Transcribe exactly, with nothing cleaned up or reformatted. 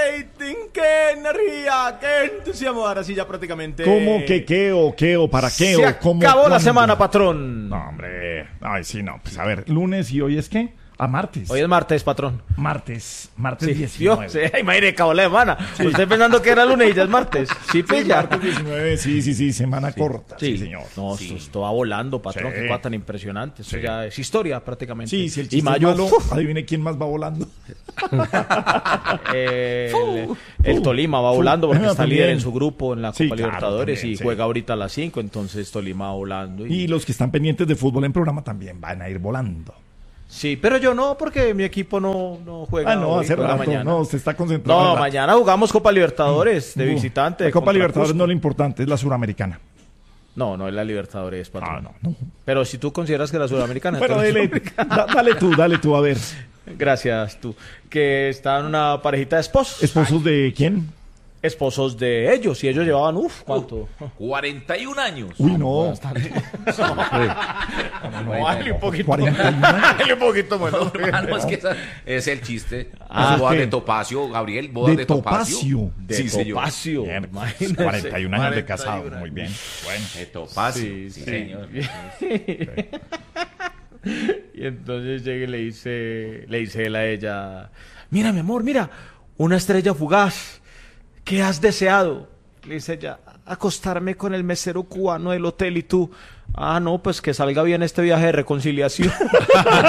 rating, qué energía, qué entusiasmo. Ahora sí ya prácticamente... ¿Cómo que qué o qué o para qué? Se o cómo, acabó la cuándo? semana, patrón. No, hombre. Ay, sí, no. Pues a ver, lunes y hoy es qué? A martes. Hoy es martes, patrón. Martes. Martes Sí, diecinueve. Dios, sí, imagínate, acabó la semana. Usted pensando que era lunes y ya es martes. Sí, Sí, pilla. martes diecinueve, sí, sí, sí, semana corta. Sí, Sí, señor. No, Sí. esto, esto va volando, patrón. Sí. Qué cosa tan impresionante. Esto Sí. ya es historia prácticamente. Sí, si el y chiste mayo, es malo, uf, adivine quién más va volando. eh, el, el Tolima va volando porque Ah, está también. líder en su grupo en la Copa Sí, claro, Libertadores también, y sí. juega ahorita a las cinco, entonces Tolima va volando. Y... Y los que están pendientes de fútbol en programa también van a ir volando. Sí, pero yo no, porque mi equipo no, no juega Ah, no, hoy, hace juega rato. mañana. No, usted está concentrado. No, ¿verdad? mañana jugamos Copa Libertadores de Uh, visitante. La Copa contra Libertadores Cusco. no es lo importante, es la suramericana. No, no es la Libertadores, patrón. Ah, no, no. Pero si tú consideras que la Sudamericana... Pero entonces- dale, da- dale tú, dale tú, a ver. Gracias, tú. Que estaban una parejita de esposos. ¿Esposos de quién? Esposos de ellos. Y ellos llevaban, uff, ¿cuánto? cuarenta y un años. Uy, no. No, dale un poquito. cuarenta y uno. Dale un poquito, bueno. Hermano, es que esa- es el chiste. Ah, Las bodas ¿qué? de Topacio, Gabriel, bodas de, De Topacio. Topacio. De Sí, señor. Topacio. Bien, Imagínense. cuarenta y un años de cuarenta y casado, uno muy bien. Bueno. De Topacio, Sí, sí, sí. señor. Y entonces llega y le dice, le dice él a ella, mira, mi amor, mira, una estrella fugaz. ¿Qué has deseado? Le dice ella, acostarme con el mesero cubano del hotel. Y tú, ah, no, pues que salga bien este viaje de reconciliación.